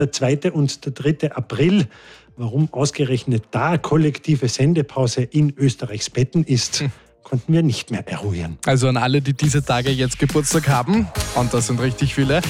Der 2. und der 3. April, warum ausgerechnet da kollektive Sendepause in Österreichs Betten ist, konnten wir nicht mehr eruieren. Also an alle, die diese Tage jetzt Geburtstag haben, und das sind richtig viele,